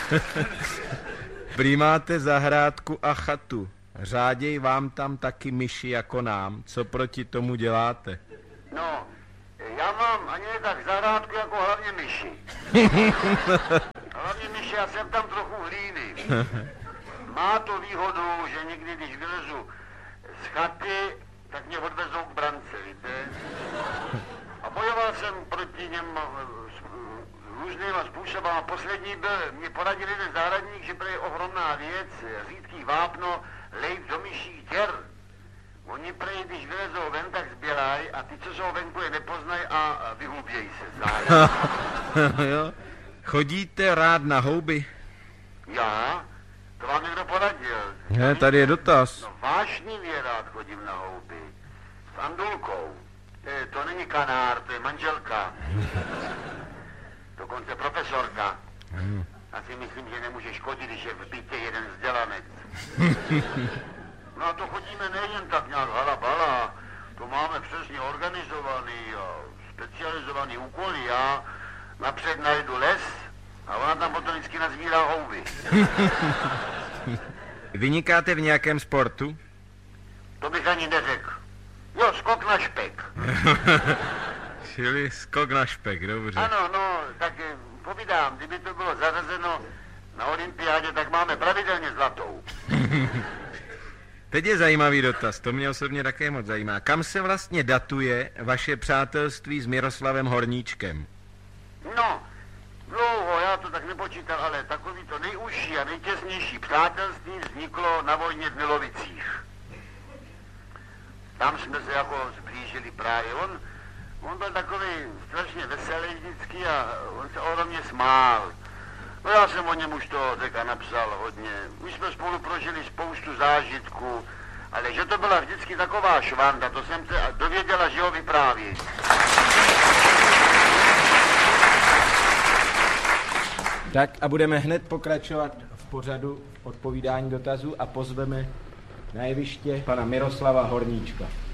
Prý máte zahrádku a chatu. Řáděj vám tam taky myši jako nám. Co proti tomu děláte? No, já mám ani ne tak zahrádku, jako hlavně myši. Hlavně myši, já jsem tam trochu hlíny. Má to výhodu, že někdy, když vylezu z chaty, tak mě odvezou k brance, víte? A bojoval jsem proti něm různýma způsoby. A poslední byl, mě poradil jeden zahradník, že je ohromná věc, řídký vápno, lejt do myších děr. Oni prej, když vylezou ven, tak zběrají a ty, co jsou venku, je nepoznají a vyhubějí se zájem. Jo. Chodíte rád na houby? Já? To vám někdo poradil? Ne, tady je dotaz. No vášnivě rád chodím na houby. S Andulkou. To není kanár, to je manželka. Dokonce profesorka. Já si myslím, že nemůže škodit, když je v bytě jeden vzdělanec. No a to chodíme nejen tak nějak halabala. To máme přesně organizovaný a specializovaný úkoly. Já napřed najdu les a ona tam potom vždycky nazbírá houby. Vynikáte v nějakém sportu? To bych ani neřekl. Jo, skok na špek. Čili skok na špek, dobře. Ano, no, tak povídám, kdyby to bylo zařazeno na olympiádě, tak máme pravidelně zlatou. Teď je zajímavý dotaz, to mě osobně také moc zajímá. Kam se vlastně datuje vaše přátelství s Miroslavem Horníčkem? No, dlouho, já to tak nepočítal, ale takový to nejužší a nejtěsnější přátelství vzniklo na vojně v Milovicích. Tam jsme se jako zblížili právě. On byl takový strašně veselý vždycky a on se ohromně smál. No já jsem o něm už to řeka napsal hodně. My jsme spolu prožili spoustu zážitků, ale že to byla vždycky taková švanda, to jsem se dověděla, že ho vypráví. Tak a budeme hned pokračovat v pořadu odpovídání dotazů a pozveme na jeviště pana Miroslava Horníčka.